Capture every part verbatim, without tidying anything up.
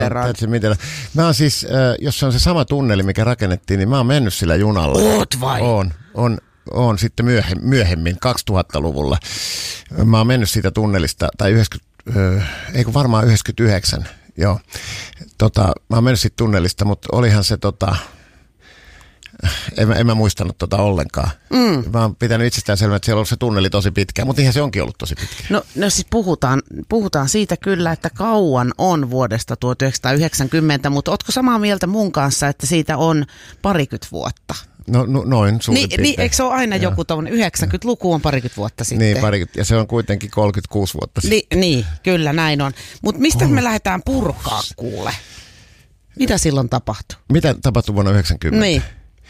Mä oon siis, jos se on se sama tunneli, mikä rakennettiin, niin mä oon mennyt sillä junalla. Oot vai? Oon, on, on sitten myöhemmin, myöhemmin kaksituhattaluvulla. Mä oon mennyt siitä tunnelista, tai yhdeksänkymmentä, ei kun varmaan yhdeksänkymmentäyhdeksän, joo. Tota, mä oon mennyt siitä tunnelista, mutta olihan se tota... En, en mä muistanut tota ollenkaan. Mm. Mä oon pitänyt itsestään selvää, että siellä on ollut se tunneli tosi pitkä, mutta ihan se onkin ollut tosi pitkä. No, no siis puhutaan, puhutaan siitä kyllä, että kauan on vuodesta tuhatyhdeksänsataayhdeksänkymmentä, mutta ootko samaa mieltä mun kanssa, että siitä on parikymmentä vuotta? No, no noin suurin niin, piirtein. Niin, eikö se ole aina joku tuommoinen yhdeksänkymmentäluku on parikymmentä vuotta sitten? Niin, parikymmentä, ja se on kuitenkin kolmekymmentäkuusi vuotta sitten. Ni, niin, kyllä näin on. Mutta mistä oh. me lähdetään purkaa kuule? Mitä silloin tapahtui? Mitä tapahtui vuonna yhdeksänkymmentä? Niin.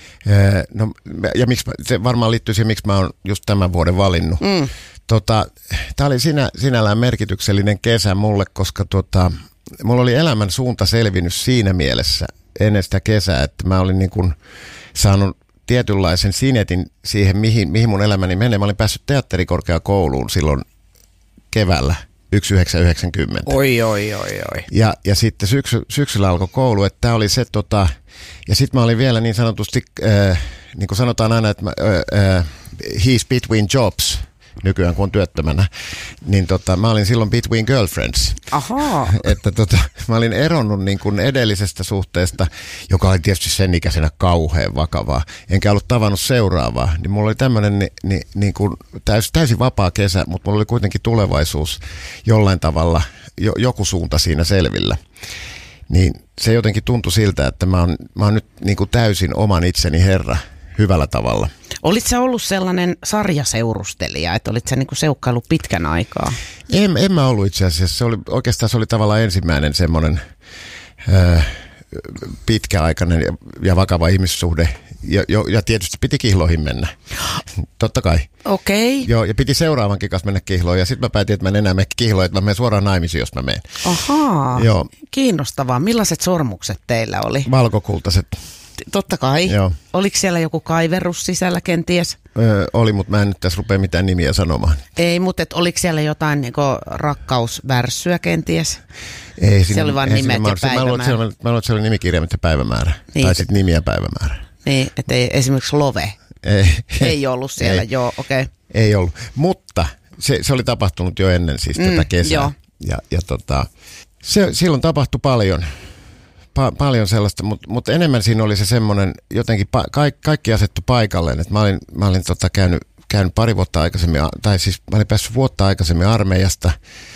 No, ja miksi, se varmaan liittyy siihen, miksi mä oon just tämän vuoden valinnut. Mm. Tota, tää oli sinä, sinällään merkityksellinen kesä mulle, koska tota, mulla oli elämän suunta selvinnyt siinä mielessä ennen sitä kesää, että mä olin niin kuin saanut tietynlaisen sinetin siihen, mihin, mihin mun elämäni menee. Mä olin päässyt teatterikorkeakouluun silloin keväällä tuhatyhdeksänsataayhdeksänkymmentä. Oi, oi, oi, oi. Ja, ja sitten syksy, syksyllä alkoi koulu, että tää oli se tota, ja sitten mä olin vielä niin sanotusti, äh, niin kuin sanotaan aina, että mä, äh, he's between jobs, nykyään kun on työttömänä, niin tota, mä olin silloin between girlfriends. Ahaa. Että tota, mä olin eronnut niin kuin edellisestä suhteesta, joka oli tietysti sen ikäisenä kauhean vakavaa, enkä ollut tavannut seuraavaa. Niin mulla oli tämmöinen ni, ni, niin kuin täys, täysin vapaa kesä, mutta mulla oli kuitenkin tulevaisuus jollain tavalla, jo, joku suunta siinä selvillä. Niin se jotenkin tuntui siltä, että mä oon, mä oon nyt niin kuin täysin oman itseni herra hyvällä tavalla. Olit sä ollut sellainen sarjaseurustelija, että olit sä niin kuin seukkaillut pitkän aikaa? En, en mä ollut itse asiassa. Se oli, oikeastaan se oli tavallaan ensimmäinen semmoinen äh, pitkäaikainen ja, ja vakava ihmissuhde. Ja, jo, ja tietysti piti kihloihin mennä. Totta kai. Okei. Okay. Joo, ja piti seuraavankin kanssa mennä kihloon. Ja sitten mä päätin, että mä en enää mene kihloon, että mä menen suoraan naimisiin, jos mä menen. Ahaa. Joo. Kiinnostavaa. Millaiset sormukset teillä oli? Valkokultaiset. Totta kai. Joo. Oliko siellä joku kaiverus sisällä kenties? Öö, oli, mutta mä en nyt tässä rupea mitään nimiä sanomaan. Ei, mutta et, oliko siellä jotain niin rakkausvärssyä kenties? Ei, siinä, se oli vain nimet ja päivämäärä. Mä luulen, että siellä oli nimikirjaimet ja päivämäärä. Niin. Tai sitten nimi ja päivämäärä. Niin, että ei, esimerkiksi Love ei, ei ollut siellä. Ei, joo, okei. Okay. Ei ollut, mutta se, se oli tapahtunut jo ennen siis mm, tätä kesää. Joo. Ja, ja tota, se, silloin tapahtui paljon. Pa- paljon sellaista, mutta mut enemmän siinä oli se semmoinen, jotenkin pa- ka- kaikki asettu paikalleen, että mä olin, mä olin tota käynyt, käynyt pari vuotta aikaisemmin, tai siis mä olin päässyt vuotta aikaisemmin armeijasta,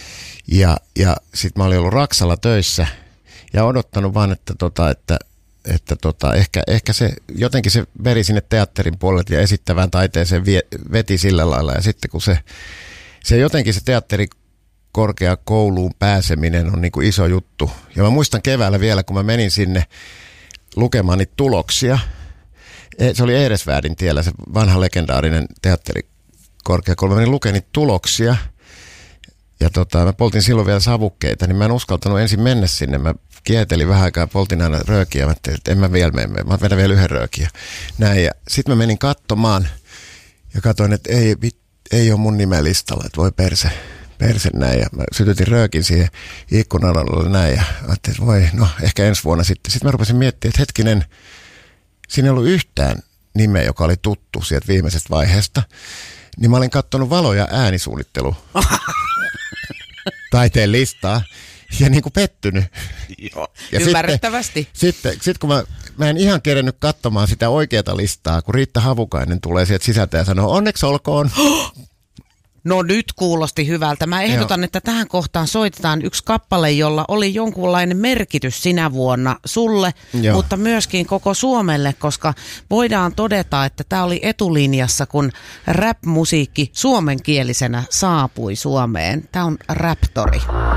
ja, ja sit mä olin ollut Raksalla töissä, ja odottanut vaan, että, tota, että, että tota, ehkä, ehkä se, jotenkin se veri sinne teatterin puolelle ja esittävään taiteeseen vie, veti sillä lailla, ja sitten kun se, se jotenkin se teatteri korkeakouluun pääseminen on niin kuin iso juttu. Ja mä muistan keväällä vielä, kun mä menin sinne lukemaan niitä tuloksia. Se oli Eresvärdin tiellä, se vanha legendaarinen teatterikorkeakoulu. Mä menin lukemaan niitä tuloksia. Ja tota, mä poltin silloin vielä savukkeita, niin mä en uskaltanut ensin mennä sinne. Mä kietelin vähän aikaa, poltin aina röökiä. Mä ajattelin, että en mä vielä mene. Mä vedän vielä yhden röökiä. Näin. Ja sit mä menin katsomaan ja katsoin, että ei, ei ole mun nimeä listalla, että voi perse. perse näin, ja mä sytytin röökin siihen ikkunan alle näin, ja ajattelin, että voi, no ehkä ensi vuonna sitten. Sitten mä rupesin miettimään, että hetkinen, siinä ei ollut yhtään nimeä, joka oli tuttu sieltä viimeisestä vaiheesta, niin mä olin katsonut valo- ja äänisuunnittelu taiteen listaa, ja niin kuin pettynyt. Joo, ja ymmärrettävästi. Sitten, sitten, sitten kun mä, mä en ihan kerennyt katsomaan sitä oikeata listaa, kun Riitta Havukainen tulee sieltä sisältä ja sanoo, onneksi olkoon. No nyt kuulosti hyvältä. Mä ehdotan, Joo. että tähän kohtaan soitetaan yksi kappale, jolla oli jonkunlainen merkitys sinä vuonna sulle, Joo. mutta myöskin koko Suomelle, koska voidaan todeta, että tämä oli etulinjassa, kun rap-musiikki suomenkielisenä saapui Suomeen. Tämä on Raptori.